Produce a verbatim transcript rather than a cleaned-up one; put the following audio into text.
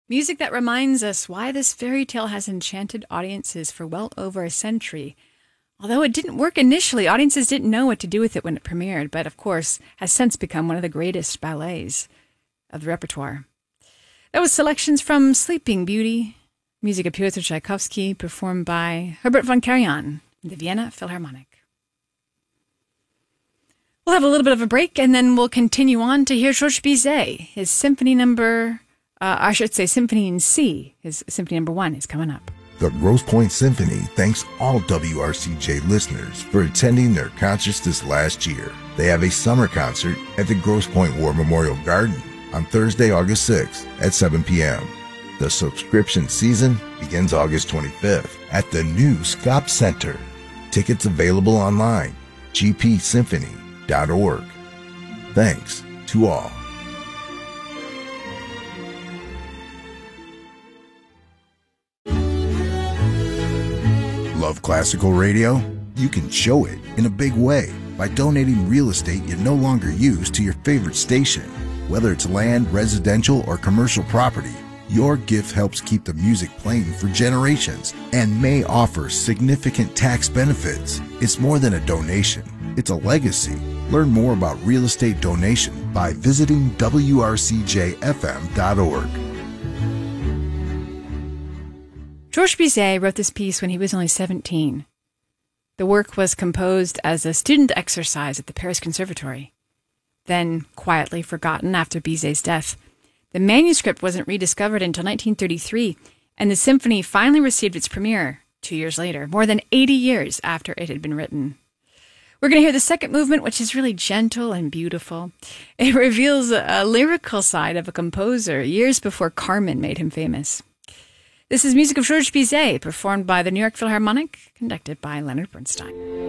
Music that reminds us why this fairy tale has enchanted audiences for well over a century. Although it didn't work initially, audiences didn't know what to do with it when it premiered, but of course has since become one of the greatest ballets of the repertoire. That was selections from Sleeping Beauty, music of Pyotr Tchaikovsky, performed by Herbert von Karajan, the Vienna Philharmonic. We'll have a little bit of a break, and then we'll continue on to hear Georges Bizet. His symphony number, uh, I should say symphony in C, his symphony number one is coming up. The Grosse Pointe Symphony thanks all W R C J listeners for attending their concerts this last year. They have a summer concert at the Grosse Pointe War Memorial Garden on Thursday, August sixth at seven p.m. The subscription season begins August twenty-fifth at the new Scop Center. Tickets available online, g p symphony dot org. Thanks to all. Love classical radio? You can show it in a big way by donating real estate you no longer use to your favorite station. Whether it's land, residential, or commercial property, your gift helps keep the music playing for generations and may offer significant tax benefits. It's more than a donation. It's a legacy. Learn more about real estate donation by visiting w r c j f m dot org. Georges Bizet wrote this piece when he was only seventeen. The work was composed as a student exercise at the Paris Conservatory, then quietly forgotten after Bizet's death. The manuscript wasn't rediscovered until nineteen thirty-three, and the symphony finally received its premiere two years later, more than eighty years after it had been written. We're going to hear the second movement, which is really gentle and beautiful. It reveals a lyrical side of a composer years before Carmen made him famous. This is music of Georges Bizet, performed by the New York Philharmonic, conducted by Leonard Bernstein.